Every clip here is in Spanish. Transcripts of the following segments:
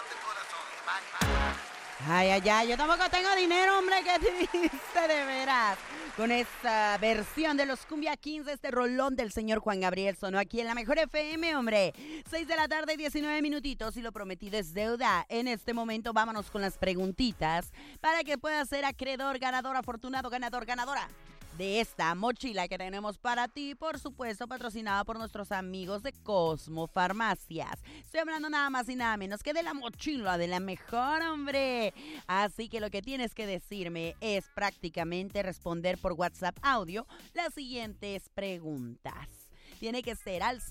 Ay, ay, ay, yo tampoco tengo dinero, hombre, ¿qué te dice de veras? Con esta versión de los Cumbia Kings, este rolón del señor Juan Gabriel sonó aquí en la Mejor FM, hombre. 6 de la tarde, 19 minutitos y lo prometido es deuda. En este momento vámonos con las preguntitas para que puedas ser acreedor, ganador, afortunado, ganador, ganadora de esta mochila que tenemos para ti, por supuesto, patrocinada por nuestros amigos de Cosmo Farmacias. Estoy hablando nada más y nada menos que de la mochila de la mejor, hombre. Así que lo que tienes que decirme es prácticamente responder por WhatsApp audio las siguientes preguntas. Tiene que ser al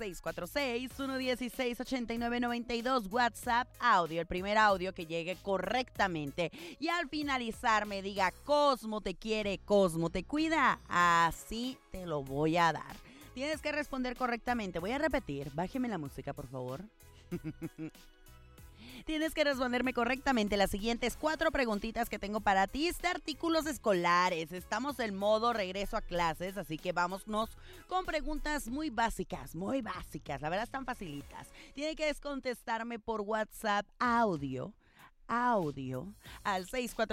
646-116-8992 WhatsApp audio, el primer audio que llegue correctamente. Y al finalizar me diga, Cosmo te quiere, Cosmo te cuida. Así te lo voy a dar. Tienes que responder correctamente. Voy a repetir. Bájeme la música, por favor. Tienes que responderme correctamente las siguientes 4 preguntitas que tengo para ti de artículos escolares. Estamos en modo regreso a clases, así que vámonos con preguntas muy básicas. La verdad están facilitas. Tienes que contestarme por WhatsApp audio al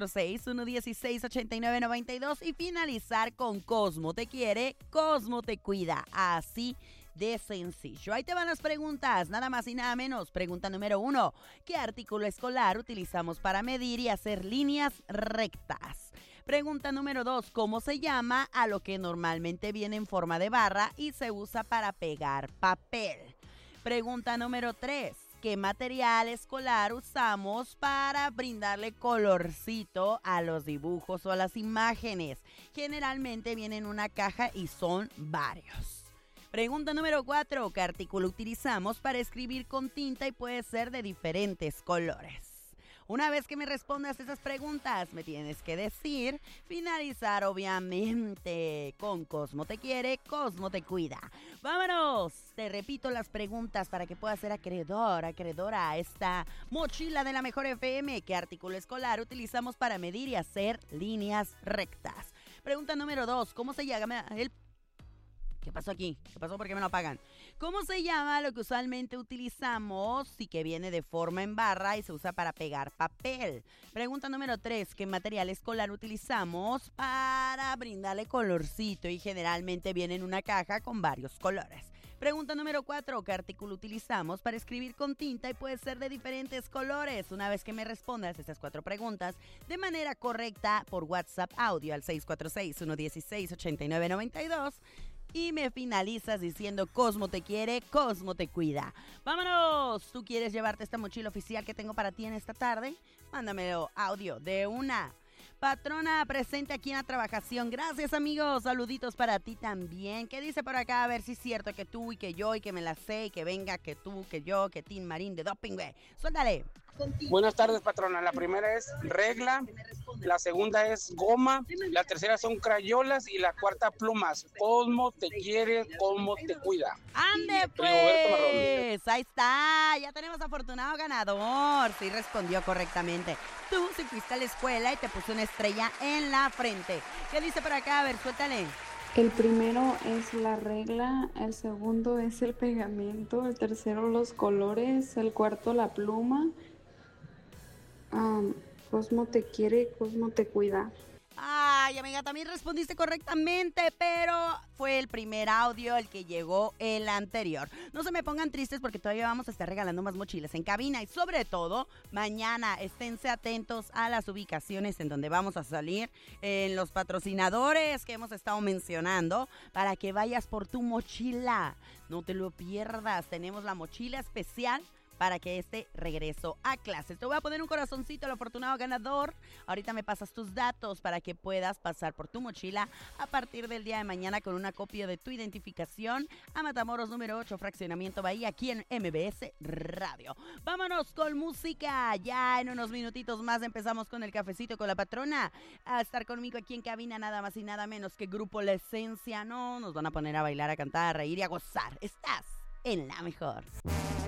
646-116-8992 y finalizar con Cosmo te quiere, Cosmo te cuida. Así de sencillo. Ahí te van las preguntas, nada más y nada menos. Pregunta número 1. ¿Qué artículo escolar utilizamos para medir y hacer líneas rectas? Pregunta número 2. ¿Cómo se llama a lo que normalmente viene en forma de barra y se usa para pegar papel? Pregunta número 3. ¿Qué material escolar usamos para brindarle colorcito a los dibujos o a las imágenes? Generalmente viene en una caja y son varios. Pregunta número 4. ¿Qué artículo utilizamos para escribir con tinta y puede ser de diferentes colores? Una vez que me respondas esas preguntas, me tienes que decir, finalizar obviamente con Cosmo te quiere, Cosmo te cuida. ¡Vámonos! Te repito las preguntas para que puedas ser acreedora a esta mochila de la Mejor FM. ¿Qué artículo escolar utilizamos para medir y hacer líneas rectas? Pregunta número 2. ¿Cómo se llama el... ¿Qué pasó aquí? ¿Qué pasó? ¿Por qué me lo apagan? ¿Cómo se llama lo que usualmente utilizamos y que viene de forma en barra y se usa para pegar papel? Pregunta número 3. ¿Qué material escolar utilizamos para brindarle colorcito y generalmente viene en una caja con varios colores? Pregunta número 4. ¿Qué artículo utilizamos para escribir con tinta y puede ser de diferentes colores? Una vez que me respondas estas 4 preguntas de manera correcta por WhatsApp audio al 646-116-8992 y me finalizas diciendo Cosmo te quiere, Cosmo te cuida. ¡Vámonos! ¿Tú quieres llevarte esta mochila oficial que tengo para ti en esta tarde? Mándamelo audio de una. Patrona presente aquí en la trabajación. Gracias, amigos. Saluditos para ti también. ¿Qué dice por acá? A ver si es cierto que tú y que yo y que me la sé y que venga que tú, que yo, que Tim Marín de Doping, güey. Suéltale. Buenas tardes, patrona. La primera es regla, la segunda es goma, la tercera son crayolas y la cuarta plumas. Cosmo te quiere, Cosmo te cuida. ¡Ande, Rigoberto Marrón. pues! Ahí está. Ya tenemos afortunado ganador. Sí respondió correctamente. Tú sí fuiste a la escuela y te puse una estrella en la frente. ¿Qué dice por acá? A ver, suéltale. El primero es la regla, el segundo es el pegamento, el tercero los colores, el cuarto la pluma. Cosmo te quiere, Cosmo te cuida. Ay, amiga, también respondiste correctamente, pero fue el primer audio el que llegó el anterior. No se me pongan tristes porque todavía vamos a estar regalando más mochilas en cabina y sobre todo, mañana esténse atentos a las ubicaciones en donde vamos a salir, en los patrocinadores que hemos estado mencionando, para que vayas por tu mochila. No te lo pierdas, tenemos la mochila especial para que este regreso a clases. Te voy a poner un corazoncito al afortunado ganador. Ahorita me pasas tus datos para que puedas pasar por tu mochila a partir del día de mañana con una copia de tu identificación a Matamoros número 8, Fraccionamiento Bahía, aquí en MBS Radio. Vámonos con música. Ya en unos minutitos más empezamos con el cafecito con la patrona. A estar conmigo aquí en cabina nada más y nada menos que Grupo La Esencia. No, nos van a poner a bailar, a cantar, a reír y a gozar. Estás en la mejor.